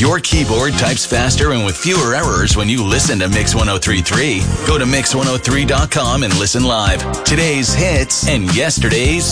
Your keyboard types faster and with fewer errors when you listen to Mix 103.3. Go to Mix103.com and listen live. Today's hits and yesterday's